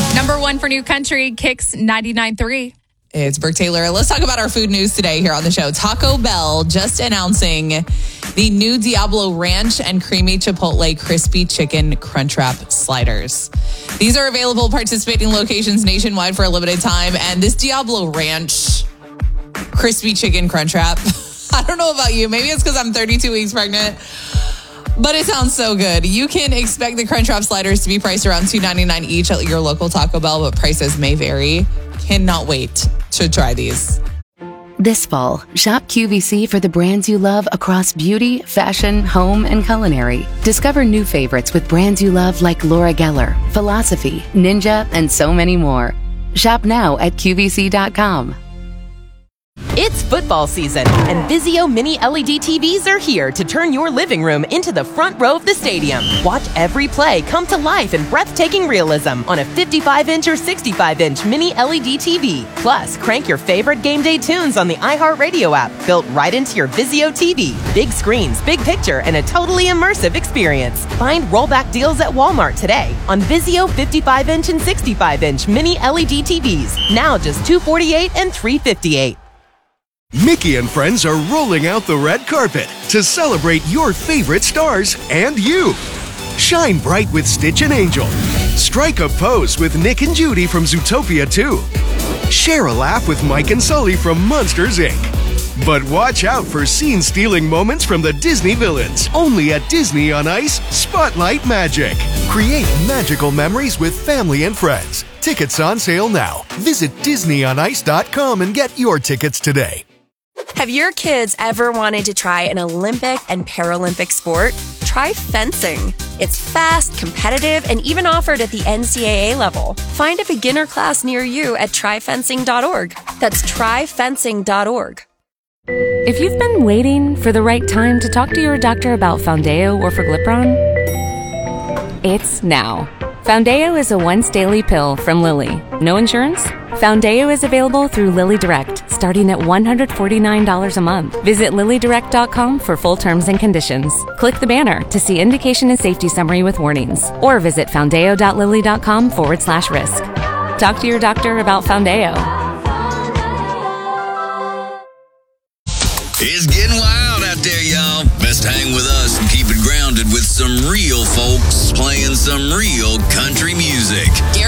Number one for New Country, Kicks 99.3. It's Brooke Taylor. Let's talk about our food news today here on the show. Taco Bell just announcing the new Diablo Ranch and Creamy Chipotle Crispy Chicken Crunchwrap Sliders. These are available at participating locations nationwide for a limited time. And this Diablo Ranch Crispy Chicken Crunchwrap, I don't know about you. Maybe it's because I'm 32 weeks pregnant, but it sounds so good. You can expect the Crunchwrap Sliders to be priced around $2.99 each at your local Taco Bell, but prices may vary. Cannot wait to try these. This fall, shop QVC for the brands you love across beauty, fashion, home, and culinary. Discover new favorites with brands you love like Laura Geller, Philosophy, Ninja, and so many more. Shop now at QVC.com. It's football season, and Vizio Mini LED TVs are here to turn your living room into the front row of the stadium. Watch every play come to life in breathtaking realism on a 55-inch or 65-inch Mini LED TV. Plus, crank your favorite game day tunes on the iHeartRadio app, built right into your Vizio TV. Big screens, big picture, and a totally immersive experience. Find rollback deals at Walmart today on Vizio 55-inch and 65-inch Mini LED TVs. Now just $248 and $358. Mickey and friends are rolling out the red carpet to celebrate your favorite stars and you. Shine bright with Stitch and Angel. Strike a pose with Nick and Judy from Zootopia 2. Share a laugh with Mike and Sully from Monsters, Inc. But watch out for scene-stealing moments from the Disney villains. Only at Disney on Ice Spotlight Magic. Create magical memories with family and friends. Tickets on sale now. Visit DisneyOnIce.com and get your tickets today. Have your kids ever wanted to try an Olympic and Paralympic sport? Try fencing. It's fast, competitive, and even offered at the NCAA level. Find a beginner class near you at tryfencing.org. That's tryfencing.org. If you've been waiting for the right time to talk to your doctor about Foundayo or Forglipron, it's now. Foundayo is a once-daily pill from Lilly. No insurance? Foundayo is available through Lilly Direct, starting at $149 a month. Visit LillyDirect.com for full terms and conditions. Click the banner to see indication and safety summary with warnings, or visit Foundayo.Lilly.com/risk. Talk to your doctor about Foundayo. It's getting wild out there, y'all. Best hang with us and keep it grounded with some real folks playing some real country music.